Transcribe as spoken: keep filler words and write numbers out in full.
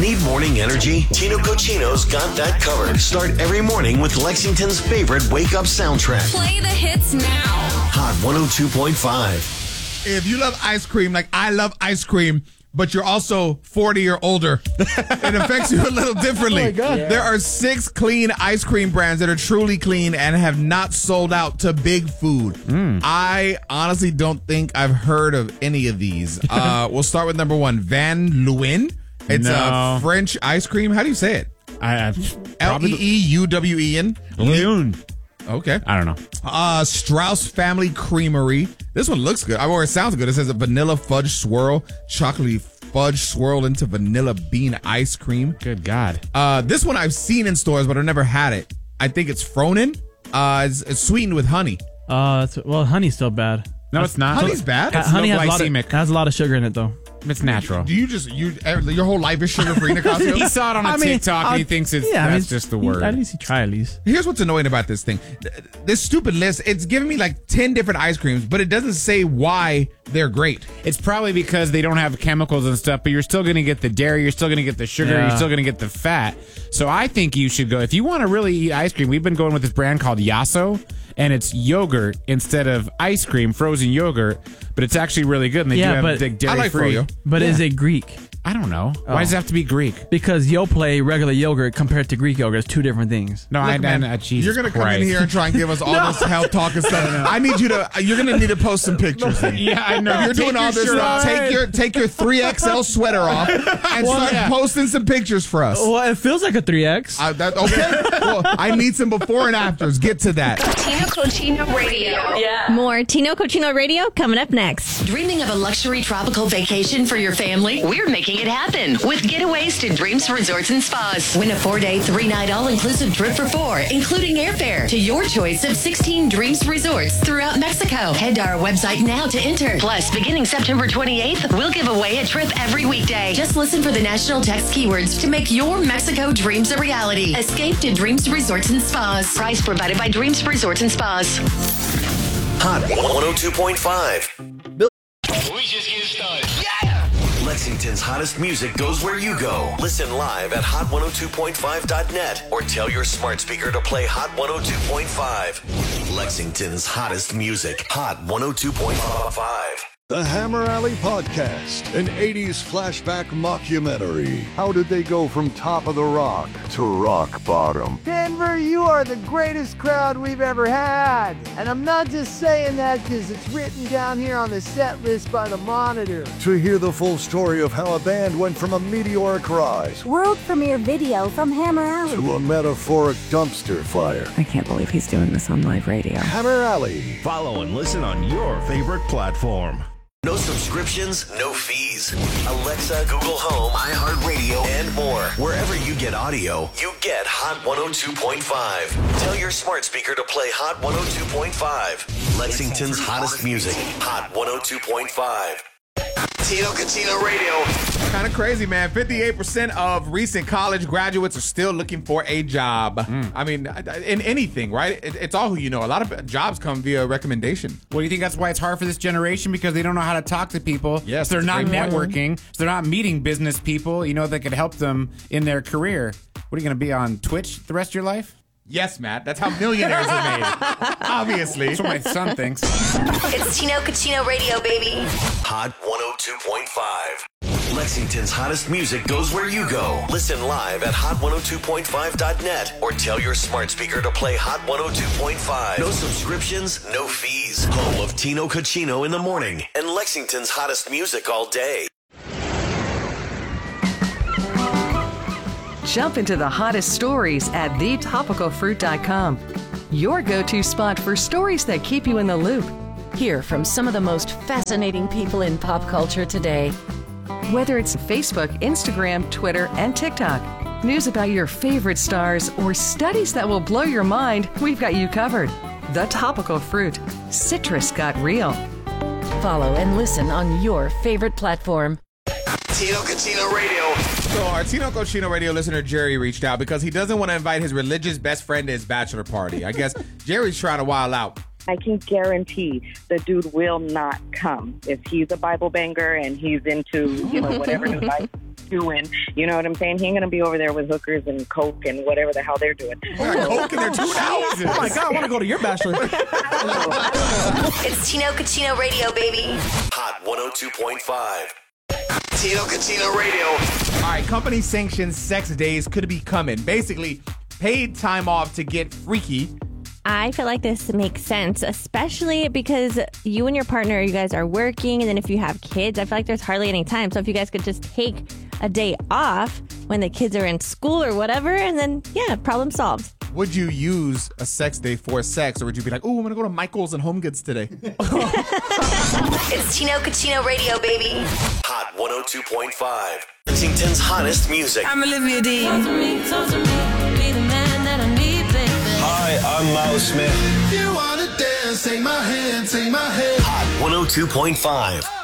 Need morning energy? Tino Cochino's got that covered. Start every morning with Lexington's favorite wake-up soundtrack. Play the hits now. Hot one oh two point five. If you love ice cream, like I love ice cream, but you're also forty or older, it affects you a little differently. Oh my God. Yeah. There are six clean ice cream brands that are truly clean and have not sold out to big food. Mm. I honestly don't think I've heard of any of these. Uh, we'll start with number one, Van Leeuwen. It's no. a French ice cream. How do you say it? I, I L E E U W E N. Leeuwen. Okay. I don't know. Uh, Strauss Family Creamery. This one looks good. I mean, it sounds good. It says a vanilla fudge swirl, chocolatey fudge swirled into vanilla bean ice cream. Good God. Uh, this one I've seen in stores, but I've never had it. I think it's Fronen. Uh, it's, it's sweetened with honey. Uh, it's, well, honey's still bad. No, it's not. Honey's bad. Uh, honey low has a, lot of, glycemic. has a lot of sugar in it, though. It's natural. Do you just you your whole life is sugar free, Nicasio? He saw it on a I mean, TikTok and he I'll- thinks it's yeah, I that's mean, just the he- word. At least he tried, at least. Here's what's annoying about this thing. This stupid list, it's giving me like ten different ice creams, but it doesn't say why they're great. It's probably because they don't have chemicals and stuff, but you're still going to get the dairy, you're still going to get the sugar, Yeah. you're still going to get the fat. So I think you should go, if you want to really eat ice cream, we've been going with this brand called Yasso, and it's yogurt instead of ice cream, frozen yogurt, but it's actually really good, and they Yeah, do have but- the I dairy like free. Froyo. But Yeah. is it Greek? I don't know. Oh. Why does it have to be Greek? Because Yoplait regular yogurt compared to Greek yogurt is two different things. No, I, Look, man, I, uh, Jesus you're gonna come Christ. in here and try and give us all this health talk and stuff. I need you to. You're gonna need to post some pictures. Yeah, I know. If you're Take doing all your this shirt stuff, off. take your take your three X L sweater off and start yeah. posting some pictures for us. Well, it feels like a three X. Uh, that, okay. Well, I need some before and afters. Get to that. Tino Cochino Radio. Yeah. More Tino Cochino Radio coming up next. Dreaming of a luxury tropical vacation for your family? We're making it happen with Getaways to Dreams Resorts and Spas. Win a four-day, three-night all-inclusive trip for four, including airfare to your choice of sixteen Dreams Resorts throughout Mexico. Head to our website now to enter. Plus, beginning September twenty-eighth, we'll give away a trip every weekday. Just listen for the national text keywords to make your Mexico dreams a reality. Escape to Dreams Resorts and Spas. Price provided by Dreams Resorts and Spas. Hot one oh two point five. We just getting started. Yeah! Lexington's hottest music goes where you go. Listen live at hot one oh two point five dot net or tell your smart speaker to play Hot one oh two point five. Lexington's hottest music. Hot one oh two point five. The Hammer Alley Podcast, an eighties flashback mockumentary. How did they go from top of the rock to rock bottom? Denver, you are the greatest crowd we've ever had. And I'm not just saying that because it's written down here on the set list by the Monitor. To hear the full story of how a band went from a meteoric rise World premiere video from Hammer Alley to a metaphoric dumpster fire. I can't believe he's doing this on live radio. Hammer Alley. Follow and listen on your favorite platform. No subscriptions, no fees. Alexa, Google Home, iHeartRadio, and more. Wherever you get audio, you get Hot one oh two point five. Tell your smart speaker to play Hot one oh two point five. Lexington's hottest music. Hot one oh two point five. Tino Cochino Radio. Kind of crazy, man. fifty-eight percent of recent college graduates are still looking for a job. Mm. I mean, in anything, right? It, it's all who you know. A lot of jobs come via recommendation. Well, do you think that's why it's hard for this generation? Because they don't know how to talk to people. Yes, so they're not great point. networking. So they're not meeting business people, you know, that could help them in their career. What are you going to be on Twitch the rest of your life? Yes, Matt. That's how millionaires are made. Obviously. That's what my son thinks. It's Tino Cochino Radio, baby. Hot one oh two point five. Lexington's hottest music goes where you go. Listen live at hot one oh two point five dot net or tell your smart speaker to play Hot one oh two point five. No subscriptions, no fees. Home of Tino Cochino in the morning and Lexington's hottest music all day. Jump into the hottest stories at the topical fruit dot com. Your go-to spot for stories that keep you in the loop. Hear from some of the most fascinating people in pop culture today. Whether it's Facebook, Instagram, Twitter, and TikTok, news about your favorite stars, or studies that will blow your mind, we've got you covered. The Topical Fruit. Citrus got real. Follow and listen on your favorite platform. Tino Cochino Radio. So our Tino Cochino Radio listener Jerry reached out because he doesn't want to invite his religious best friend to his bachelor party. I guess Jerry's trying to wild out. I can guarantee the dude will not come. If he's a Bible banger and he's into, you know, whatever new life doing. You know what I'm saying? He ain't gonna be over there with hookers and coke and whatever the hell they're doing. Coke in there too now. Oh my God, I want to go to your bachelor. It's Tino Cucino Radio, baby. Hot one oh two point five. Tino Cucino Radio. All right, company sanctioned sex days could be coming. Basically, paid time off to get freaky. I feel like this makes sense, especially because you and your partner, you guys are working, and then if you have kids, I feel like there's hardly any time. So if you guys could just take a day off when the kids are in school or whatever, and then, yeah, problem solved. Would you use a sex day for sex, or would you be like, oh, I'm going to go to Michael's and Home Goods today? It's Tino Cucino Radio, baby. Hot one oh two point five. Lexington's hottest music. I'm Olivia Dean. Hi, I'm Miles Smith. You wanna dance, take my hand, take my hand. Hot one oh two point five.